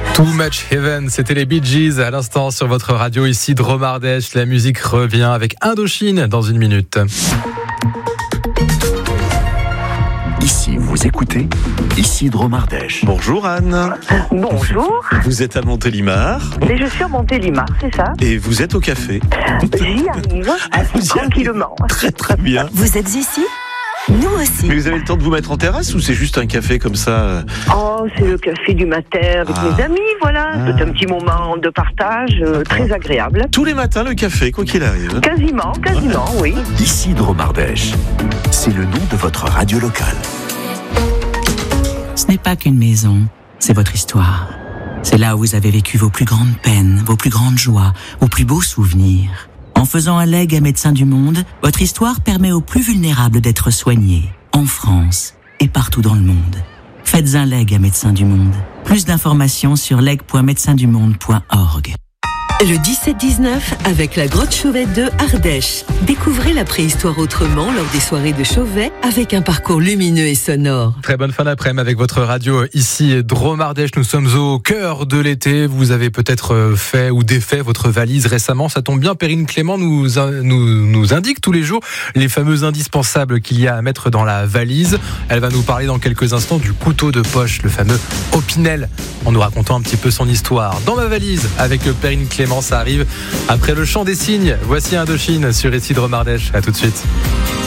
Too Much Heaven, c'était les Bee Gees à l'instant sur votre radio ici de Romardèche. La musique revient avec Indochine dans une minute. Ici, vous écoutez Ici de Romardèche. Bonjour Anne. Bonjour, Vous êtes à Montélimar et je suis à Montélimar, c'est ça? et vous êtes au café. J'y arrive, vous y tranquillement. Très très bien. Vous êtes ici ? Nous aussi. Mais vous avez le temps de vous mettre en terrasse ou c'est juste un café comme ça? Oh, c'est le café du matin avec mes amis, voilà. C'est un petit moment de partage très agréable. Tous les matins le café, quoi qu'il arrive. Quasiment, oui. Ici de Romardèche. C'est le nom de votre radio locale. Ce n'est pas qu'une maison, c'est votre histoire. C'est là où vous avez vécu vos plus grandes peines, vos plus grandes joies, vos plus beaux souvenirs. En faisant un legs à Médecins du Monde, votre histoire permet aux plus vulnérables d'être soignés, en France et partout dans le monde. Faites un leg à Médecins du Monde. Plus d'informations sur leg.médecindumonde.org. Le 17-19 avec la Grotte Chauvet de Ardèche. Découvrez la préhistoire autrement lors des soirées de Chauvet avec un parcours lumineux et sonore. Très bonne fin d'après-midi avec votre radio ici de Romardèche. Nous sommes au cœur de l'été. Vous avez peut-être fait ou défait votre valise récemment. Ça tombe bien, Perrine Clément nous indique tous les jours les fameux indispensables qu'il y a à mettre dans la valise. Elle va nous parler dans quelques instants du couteau de poche, le fameux Opinel, en nous racontant un petit peu son histoire. Dans ma valise, avec Perrine Clément, ça arrive après le chant des cygnes. Voici Indochine sur Ici de Romardèche. À tout de suite.